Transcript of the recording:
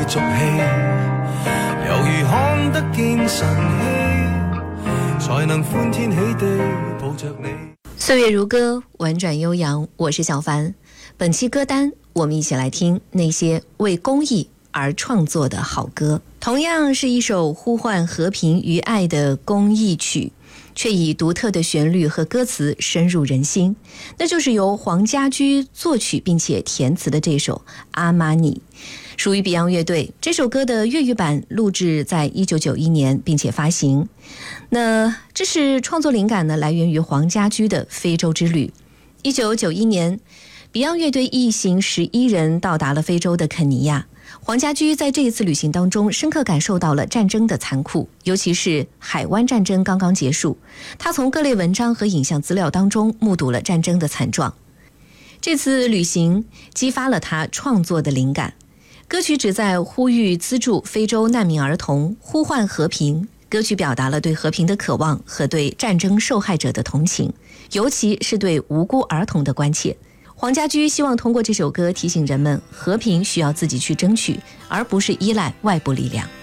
会俗气，犹如看得见晨曦，才能欢天喜地抱着你。 岁月如歌，婉转悠扬，我是小凡。本期歌单我们一起来听那些为公益而创作的好歌。同样是一首呼唤和平与爱的公益曲，却以独特的旋律和歌词深入人心，那就是由黄家驹作曲并且填词的这首《阿玛尼》，属于 Beyond 乐队。这首歌的粤语版录制在1991年并且发行。那这是创作灵感呢，来源于黄家驹的非洲之旅。1991年 Beyond 乐队一行11人到达了非洲的肯尼亚。黄家驹在这一次旅行当中深刻感受到了战争的残酷，尤其是海湾战争刚刚结束，他从各类文章和影像资料当中目睹了战争的惨状。这次旅行激发了他创作的灵感，歌曲旨在呼吁资助非洲难民儿童，呼唤和平。歌曲表达了对和平的渴望和对战争受害者的同情，尤其是对无辜儿童的关切。黄家驹希望通过这首歌提醒人们，和平需要自己去争取，而不是依赖外部力量。